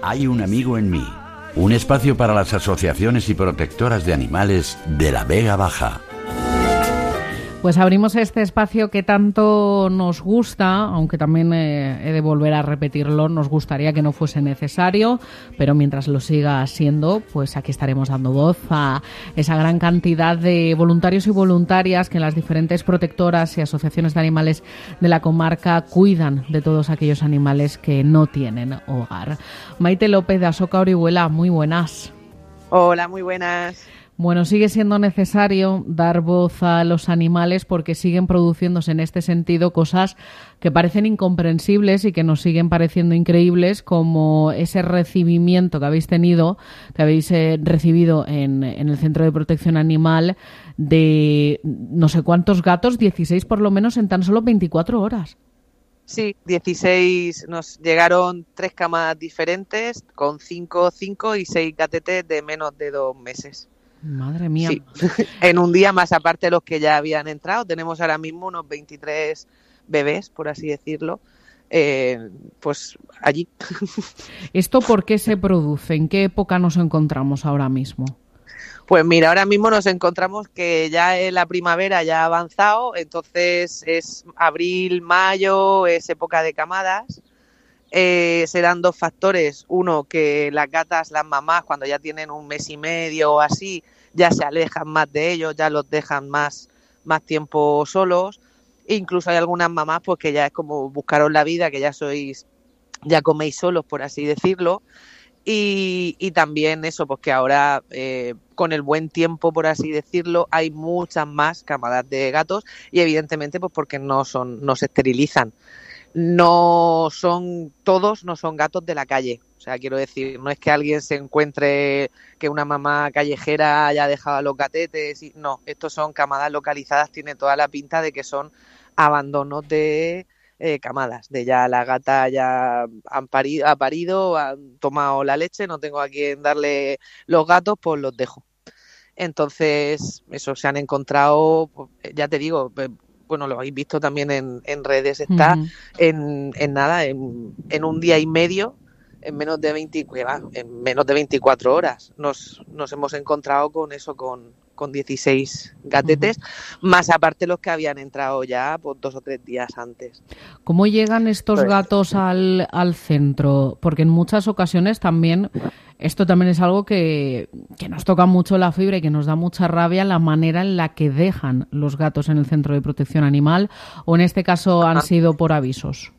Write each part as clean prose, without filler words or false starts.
Hay un amigo en mí, un espacio para las asociaciones y protectoras de animales de la Vega Baja. Pues abrimos este espacio que tanto nos gusta, aunque también he de volver a repetirlo, nos gustaría que no fuese necesario, pero mientras lo siga siendo, pues aquí estaremos dando voz a esa gran cantidad de voluntarios y voluntarias que las diferentes protectoras y asociaciones de animales de la comarca cuidan de todos aquellos animales que no tienen hogar. Maite López de Asoka Orihuela, muy buenas. Hola, muy buenas. Bueno, sigue siendo necesario dar voz a los animales porque siguen produciéndose en este sentido cosas que parecen incomprensibles y que nos siguen pareciendo increíbles, como ese recibimiento que habéis tenido, que habéis recibido en el Centro de Protección Animal de no sé cuántos gatos, 16 por lo menos en tan solo 24 horas. Sí, 16, nos llegaron 3 camadas diferentes con 5 y 6 gatetes de menos de 2 meses. Madre mía. Sí. En un día más, aparte de los que ya habían entrado, tenemos ahora mismo unos 23 bebés, por así decirlo, pues allí. ¿Esto por qué se produce? ¿En qué época nos encontramos ahora mismo? Pues mira, ahora mismo nos encontramos que ya la primavera ya ha avanzado, entonces es abril, mayo, es época de camadas. Se dan 2 factores. Uno, que las gatas, las mamás, cuando ya tienen un mes y medio o así, ya se alejan más de ellos, ya los dejan más tiempo solos. E incluso hay algunas mamás pues que ya es como buscaros la vida, que ya coméis solos, por así decirlo. Y también eso, pues que ahora con el buen tiempo, por así decirlo, hay muchas más camadas de gatos y evidentemente pues porque no se esterilizan. No son gatos de la calle. O sea, quiero decir, no es que alguien se encuentre que una mamá callejera haya dejado a los gatetes. No, estos son camadas localizadas, tiene toda la pinta de que son abandonos de camadas. De ya la gata ya ha parido, han tomado la leche, no tengo a quien darle los gatos, pues los dejo. Entonces, eso se han encontrado, ya te digo, bueno, lo habéis visto también en redes, está en un día y medio, en menos de 24 horas. Nos hemos encontrado con eso, con 16 gatetes, más aparte los que habían entrado ya pues, 2 o 3 días antes. ¿Cómo llegan estos gatos al centro? Porque en muchas ocasiones también, esto también es algo que nos toca mucho la fibra y que nos da mucha rabia, la manera en la que dejan los gatos en el Centro de Protección Animal, o en este caso han sido por avisos.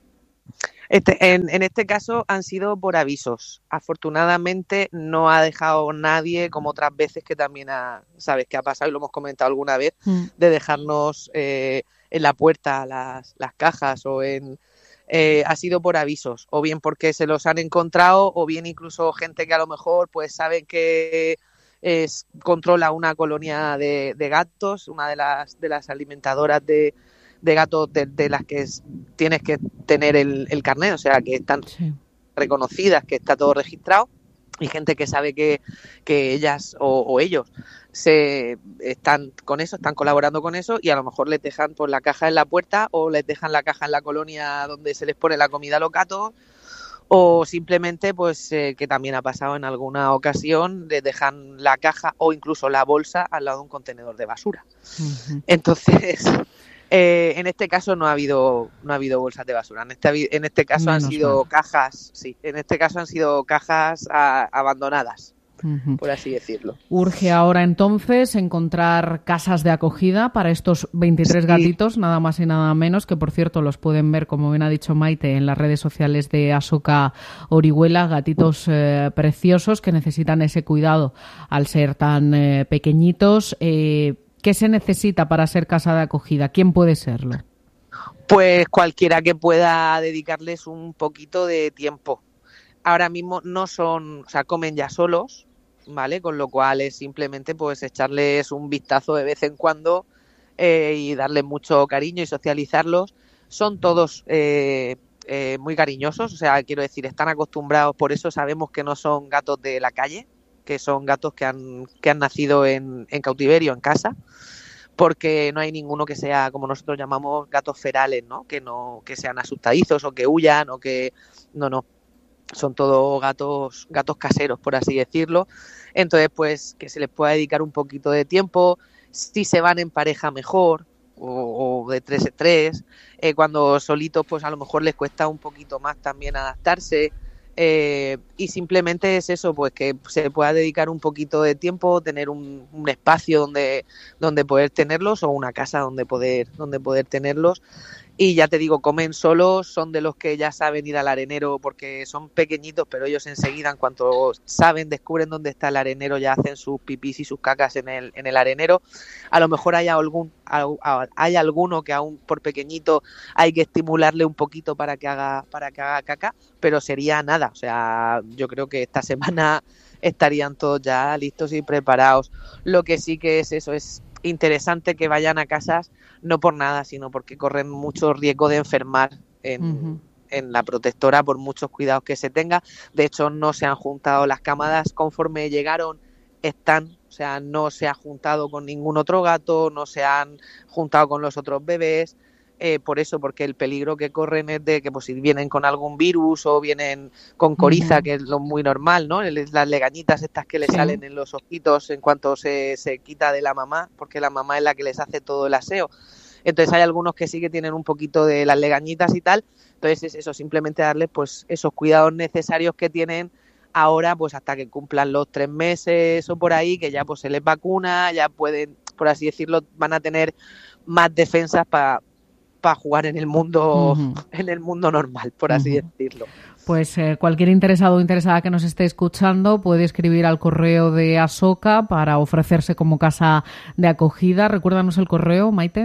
En este caso han sido por avisos. Afortunadamente no ha dejado nadie, como otras veces que también sabes que ha pasado y lo hemos comentado alguna vez, de dejarnos en la puerta las cajas o ha sido por avisos, o bien porque se los han encontrado, o bien incluso gente que a lo mejor pues saben que controla una colonia de gatos, una de las alimentadoras de gatos de las que tienes que tener el carnet, o sea, que están reconocidas, que está todo registrado, y gente que sabe que ellas o ellos están con eso, están colaborando con eso, y a lo mejor les dejan pues la caja en la puerta o les dejan la caja en la colonia donde se les pone la comida a los gatos, o simplemente pues que también ha pasado en alguna ocasión, les dejan la caja o incluso la bolsa al lado de un contenedor de basura. Entonces en este caso no ha habido bolsas de basura. En este caso han sido cajas, sí. En este caso han sido cajas abandonadas, por así decirlo. Urge ahora entonces encontrar casas de acogida para estos 23 gatitos, nada más y nada menos, que por cierto los pueden ver, como bien ha dicho Maite, en las redes sociales de Asoka Orihuela, gatitos preciosos que necesitan ese cuidado al ser tan pequeñitos. ¿Qué se necesita para ser casa de acogida? ¿Quién puede serlo? Pues cualquiera que pueda dedicarles un poquito de tiempo. Ahora mismo comen ya solos, ¿vale? Con lo cual es simplemente pues echarles un vistazo de vez en cuando y darles mucho cariño y socializarlos. Son todos muy cariñosos, o sea, quiero decir, están acostumbrados, por eso sabemos que no son gatos de la calle, que son gatos que han nacido en cautiverio, en casa, porque no hay ninguno que sea, como nosotros llamamos, gatos ferales, ¿no? Que sean asustadizos o que huyan o que... No. son todos gatos caseros, por así decirlo. Entonces, pues que se les pueda dedicar un poquito de tiempo. Si se van en pareja, mejor, o de 3 en 3. Cuando solitos, pues a lo mejor les cuesta un poquito más también adaptarse. Y simplemente es eso, pues que se pueda dedicar un poquito de tiempo, tener un espacio donde poder tenerlos, o una casa donde poder tenerlos. Y ya te digo, comen solos, son de los que ya saben ir al arenero porque son pequeñitos, pero ellos enseguida, en cuanto descubren dónde está el arenero, ya hacen sus pipís y sus cacas en el arenero. A lo mejor hay alguno que aún por pequeñito hay que estimularle un poquito para que haga caca, pero sería nada. O sea, yo creo que esta semana estarían todos ya listos y preparados. Lo que sí que es eso, es interesante que vayan a casas, no por nada, sino porque corren mucho riesgo de enfermar en la protectora por muchos cuidados que se tenga. De hecho, no se han juntado las camadas conforme llegaron, o sea, no se ha juntado con ningún otro gato, no se han juntado con los otros bebés. Por eso, porque el peligro que corren es de que pues si vienen con algún virus o vienen con coriza, que es lo muy normal, ¿no? Las legañitas estas que le salen en los ojitos en cuanto se quita de la mamá, porque la mamá es la que les hace todo el aseo. Entonces hay algunos que sí que tienen un poquito de las legañitas y tal. Entonces es eso, simplemente darles pues esos cuidados necesarios que tienen ahora, pues hasta que cumplan los 3 meses o por ahí, que ya pues se les vacuna, ya pueden, por así decirlo, van a tener más defensas para jugar en el mundo normal, por así decirlo. Pues cualquier interesado o interesada que nos esté escuchando puede escribir al correo de Asoka para ofrecerse como casa de acogida. Recuérdanos el correo, Maite.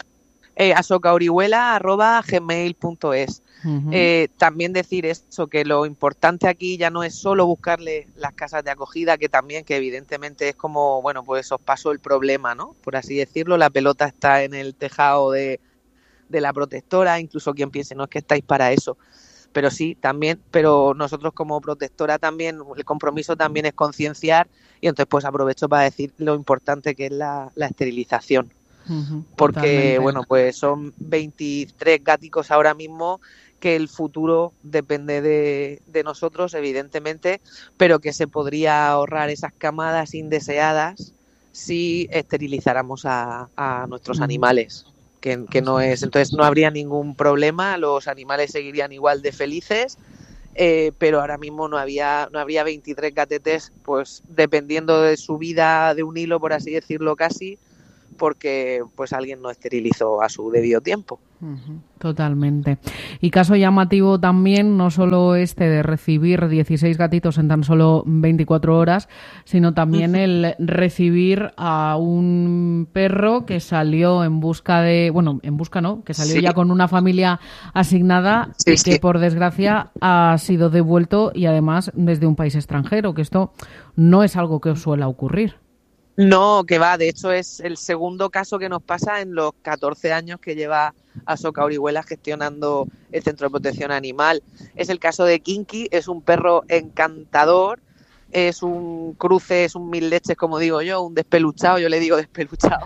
asokaorihuela@gmail.es. También decir eso, que lo importante aquí ya no es solo buscarle las casas de acogida, que evidentemente es como, bueno, pues os paso el problema, ¿no? Por así decirlo, la pelota está en el tejado de la protectora, incluso quien piense, no es que estáis para eso, pero sí, también, pero nosotros como protectora también, el compromiso también es concienciar, y entonces pues aprovecho para decir lo importante que es la esterilización. Porque, totalmente. Bueno, pues son 23 gaticos ahora mismo, que el futuro depende de nosotros, evidentemente, pero que se podría ahorrar esas camadas indeseadas si esterilizáramos a nuestros animales. Que no es, entonces no habría ningún problema, los animales seguirían igual de felices, pero ahora mismo no habría 23 gatetes, pues dependiendo de su vida de un hilo, por así decirlo casi, porque pues alguien no esterilizó a su debido tiempo. Totalmente. Y caso llamativo también, no solo este de recibir 16 gatitos en tan solo 24 horas, sino también el recibir a un perro que salió que salió ya con una familia asignada y que por desgracia ha sido devuelto, y además desde un país extranjero, que esto no es algo que os suele ocurrir. No, que va, de hecho es el segundo caso que nos pasa en los 14 años que lleva Asoka Orihuela gestionando el Centro de Protección Animal. Es el caso de Kinky, es un perro encantador, es un cruce, es un mil leches, como digo yo, un despeluchado, yo le digo despeluchado.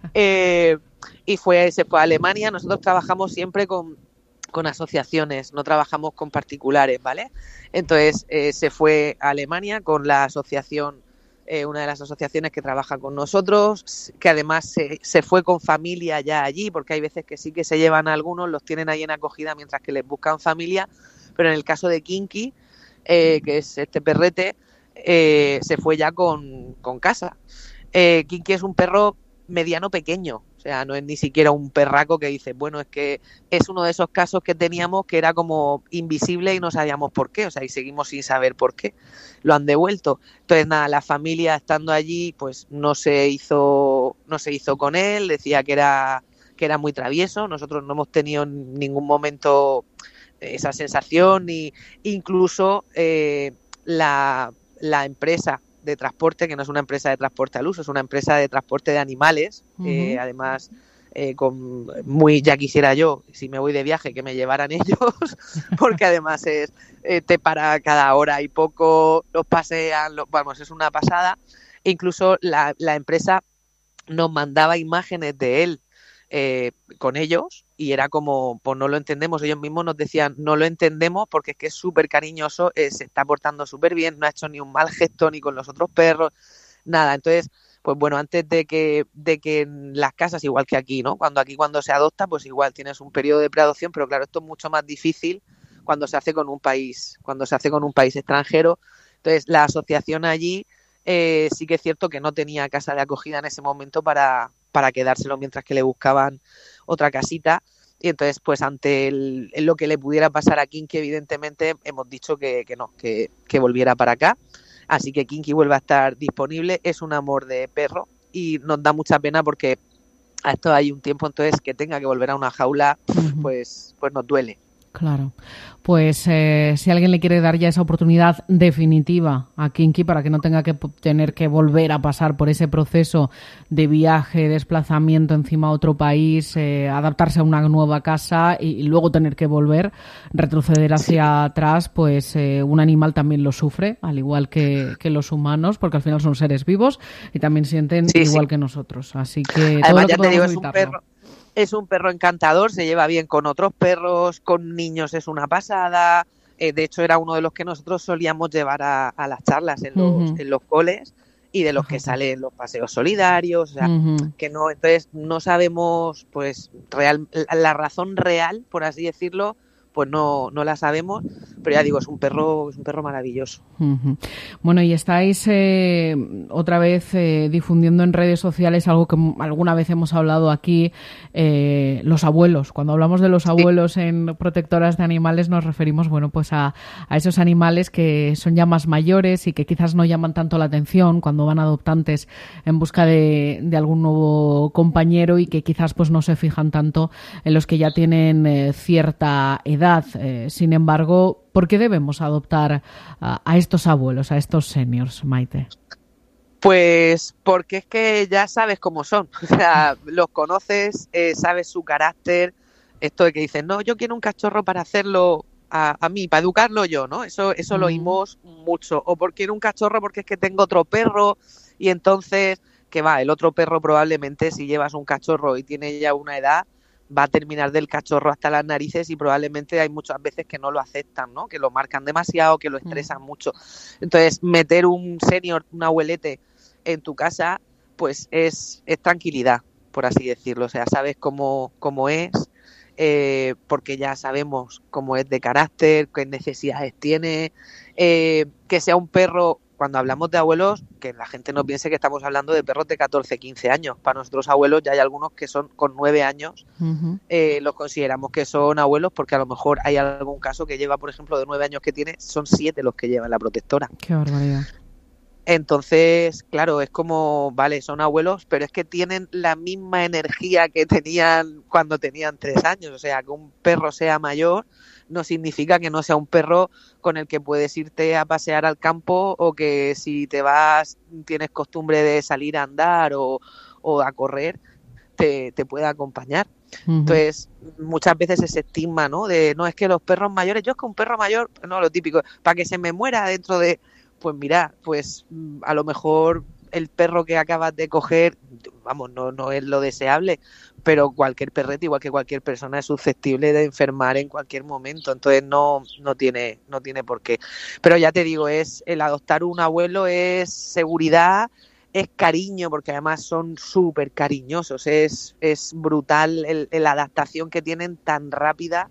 Y se fue a Alemania. Nosotros trabajamos siempre con asociaciones, no trabajamos con particulares, ¿vale? Entonces se fue a Alemania con la asociación, una de las asociaciones que trabaja con nosotros, que además se fue con familia ya allí, porque hay veces que sí que se llevan a algunos, los tienen ahí en acogida mientras que les buscan familia, pero en el caso de Kinky, que es este perrete, se fue ya con casa. Kinky es un perro mediano pequeño, o sea, no es ni siquiera un perraco que dice, bueno, es que es uno de esos casos que teníamos que era como invisible y no sabíamos por qué, o sea, y seguimos sin saber por qué lo han devuelto. Entonces, nada, la familia estando allí, pues no se hizo con él, decía que era muy travieso. Nosotros no hemos tenido en ningún momento esa sensación, ni incluso la empresa de transporte, que no es una empresa de transporte al uso, es una empresa de transporte de animales, además ya quisiera yo, si me voy de viaje, que me llevaran ellos, porque además te para cada hora y poco, los pasean, es una pasada. E incluso la empresa nos mandaba imágenes de él con ellos, y era como, pues no lo entendemos. Ellos mismos nos decían, no lo entendemos porque es que es súper cariñoso, se está portando súper bien, no ha hecho ni un mal gesto ni con los otros perros, nada. Entonces, pues bueno, antes de que en las casas, igual que aquí, ¿no? Cuando se adopta, pues igual tienes un periodo de preadopción, pero claro, esto es mucho más difícil cuando se hace con un país extranjero. Entonces, la asociación allí sí que es cierto que no tenía casa de acogida en ese momento para quedárselo mientras que le buscaban otra casita. Y entonces, pues ante lo que le pudiera pasar a Kinky, evidentemente hemos dicho que no, que volviera para acá. Así que Kinky vuelve a estar disponible, es un amor de perro y nos da mucha pena porque a esto hay un tiempo, entonces que tenga que volver a una jaula, pues nos duele. Claro. Pues si alguien le quiere dar ya esa oportunidad definitiva a Kinky para que no tenga que tener que volver a pasar por ese proceso de viaje, desplazamiento encima a otro país, adaptarse a una nueva casa y luego tener que volver, retroceder hacia atrás, pues un animal también lo sufre, al igual que los humanos, porque al final son seres vivos y también sienten igual que nosotros. Así que además, todo lo que ya te digo, evitarlo. Es un perro encantador, se lleva bien con otros perros, con niños es una pasada. De hecho, era uno de los que nosotros solíamos llevar a las charlas en los coles y de los que salen en los paseos solidarios. O sea, que no, entonces no sabemos, pues, la razón real, por así decirlo, pues no la sabemos, pero ya digo, es un perro maravilloso. Bueno, y estáis otra vez difundiendo en redes sociales algo que alguna vez hemos hablado aquí, los abuelos. Cuando hablamos de los abuelos en protectoras de animales nos referimos, bueno, pues a esos animales que son ya más mayores y que quizás no llaman tanto la atención cuando van adoptantes en busca de algún nuevo compañero y que quizás pues no se fijan tanto en los que ya tienen cierta edad. Sin embargo, ¿por qué debemos adoptar a estos abuelos, a estos seniors, Maite? Pues porque es que ya sabes cómo son, o sea, los conoces, sabes su carácter, esto de que dicen, no, yo quiero un cachorro para hacerlo a mí, para educarlo yo, ¿no? Eso lo oímos mucho. O porque quiero un cachorro porque es que tengo otro perro y entonces, que va, el otro perro probablemente si llevas un cachorro y tiene ya una edad, va a terminar del cachorro hasta las narices y probablemente hay muchas veces que no lo aceptan, ¿no? Que lo marcan demasiado, que lo estresan mucho. Entonces, meter un senior, un abuelete en tu casa, pues es tranquilidad, por así decirlo. O sea, sabes cómo es, porque ya sabemos cómo es de carácter, qué necesidades tiene, que sea un perro. Cuando hablamos de abuelos, que la gente no piense que estamos hablando de perros de 14, 15 años. Para nuestros abuelos ya hay algunos que son con 9 años, los consideramos que son abuelos porque a lo mejor hay algún caso que lleva, por ejemplo, de 9 años que tiene, son 7 los que lleva en la protectora. Qué barbaridad. Entonces, claro, es como, vale, son abuelos, pero es que tienen la misma energía que tenían cuando tenían 3 años. O sea, que un perro sea mayor no significa que no sea un perro con el que puedes irte a pasear al campo o que si te vas, tienes costumbre de salir a andar o a correr, te pueda acompañar. Entonces, muchas veces ese estigma, ¿no? De, no, es que los perros mayores, yo es que un perro mayor, no, lo típico, para que se me muera dentro de... Pues mira, pues a lo mejor el perro que acabas de coger, vamos, no es lo deseable, pero cualquier perrete, igual que cualquier persona, es susceptible de enfermar en cualquier momento, entonces no tiene por qué. Pero ya te digo, el adoptar un abuelo es seguridad, es cariño, porque además son súper cariñosos, es brutal la adaptación que tienen tan rápida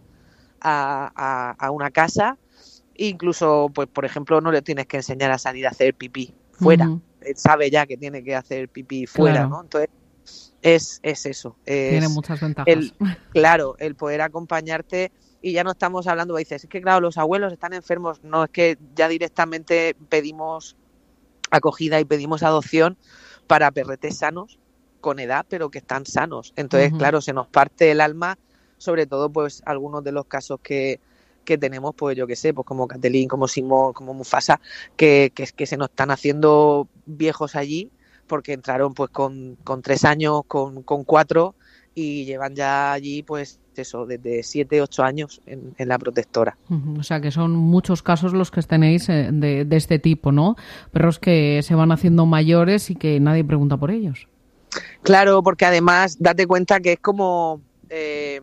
a una casa. Incluso, pues por ejemplo, no le tienes que enseñar a salir a hacer pipí fuera. Él sabe ya que tiene que hacer pipí fuera, claro, ¿no? Entonces, es eso. Tiene muchas ventajas. El poder acompañarte, y ya no estamos hablando, dices, es que claro, los abuelos están enfermos. No, es que ya directamente pedimos acogida y pedimos adopción para perretes sanos, con edad, pero que están sanos. Entonces, claro, se nos parte el alma, sobre todo, pues, algunos de los casos que tenemos, pues yo qué sé, pues como Catelín, como Simón, como Mufasa, que se nos están haciendo viejos allí, porque entraron pues con 3 años, con 4, y llevan ya allí pues eso, desde 7, 8 años en la protectora. O sea que son muchos casos los que tenéis de este tipo, ¿no? Perros que se van haciendo mayores y que nadie pregunta por ellos. Claro, porque además date cuenta que es como...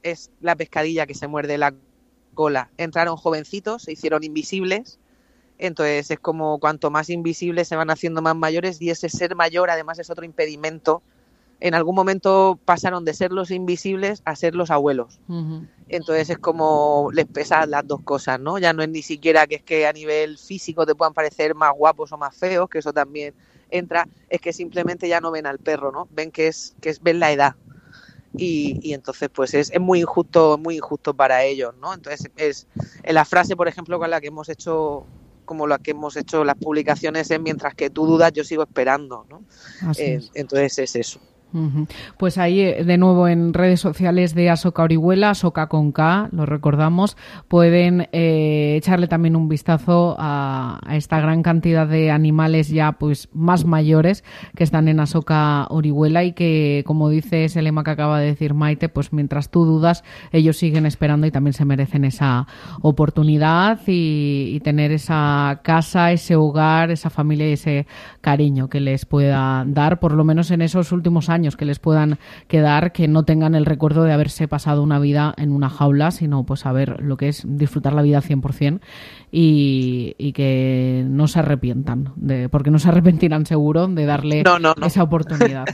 es la pescadilla que se muerde la cola. Entraron jovencitos, se hicieron invisibles, entonces es como cuanto más invisibles se van haciendo más mayores, y ese ser mayor además es otro impedimento. En algún momento pasaron de ser los invisibles a ser los abuelos. Uh-huh. Entonces es como les pesan las dos cosas, ¿no? Ya no es ni siquiera que es que a nivel físico te puedan parecer más guapos o más feos, que eso también entra, es que simplemente ya no ven al perro, ¿no? Ven ven la edad. Y entonces pues es muy injusto para ellos, ¿no? Entonces es la frase, por ejemplo, con la que hemos hecho, como la que hemos hecho las publicaciones, es mientras que tú dudas yo sigo esperando, ¿no? Entonces es eso. Uh-huh. Pues ahí de nuevo en redes sociales de Asoka Orihuela, Asoka con K, lo recordamos, pueden echarle también un vistazo a esta gran cantidad de animales ya pues más mayores que están en Asoka Orihuela, y que, como dice ese lema que acaba de decir Maite, pues mientras tú dudas ellos siguen esperando y también se merecen esa oportunidad y tener esa casa, ese hogar, esa familia y ese cariño que les pueda dar, por lo menos en esos últimos años que les puedan quedar, que no tengan el recuerdo de haberse pasado una vida en una jaula, sino pues saber lo que es disfrutar la vida 100%, y que no se arrepientan, porque no se arrepentirán seguro de darle esa oportunidad.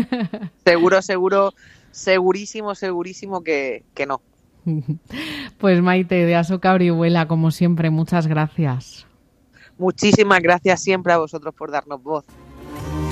Segurísimo que no. Pues Maite, de Asoka Orihuela, como siempre, muchas gracias. Muchísimas gracias siempre a vosotros por darnos voz.